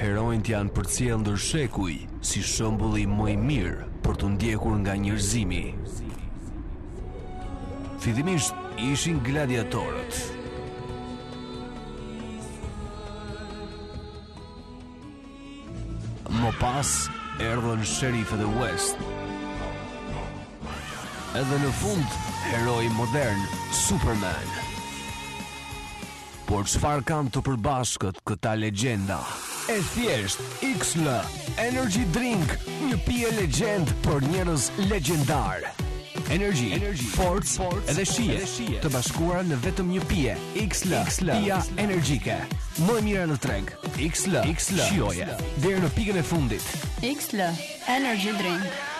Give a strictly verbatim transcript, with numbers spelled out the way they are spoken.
Heronjt janë përcjellë ndër shekuj si shembulli më i mirë për të ndjekur nga njerëzimi. Fillimisht ishin gladiatorët. Më pas erdhën sherifët e West. Edhe në fund, heroi modern, Superman. Por çfarë kanë të përbashkët këta legjenda? E thjesht, X L Energy Drink, një pije legjend për njerëz legjendar. Energy, Energy, force, force edhe shije, të bashkuara në vetëm një pije. X L, pija energjike. Më e mira në treg. X L, X L, shijoje deri në pikën e fundit. X L Energy Drink.